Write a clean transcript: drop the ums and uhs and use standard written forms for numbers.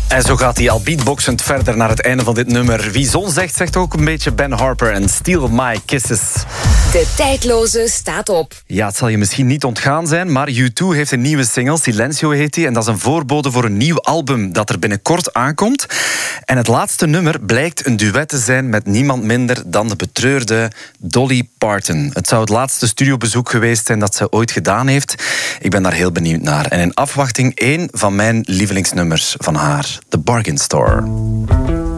En zo gaat hij al beatboxend verder naar het einde van dit nummer. Wie zon zegt, zegt ook een beetje Ben Harper en Steal My Kisses. De tijdloze staat op. Ja, het zal je misschien niet ontgaan zijn, maar U2 heeft een nieuwe single, Silencio heet die, en dat is een voorbode voor een nieuw album dat er binnenkort aankomt. En het laatste nummer blijkt een duet te zijn met niemand minder dan de betreurde Dolly Parton. Het zou het laatste studiobezoek geweest zijn dat ze ooit gedaan heeft. Ik ben daar heel benieuwd naar. En in afwachting één van mijn lievelingsnummers van haar, The Bargain Store.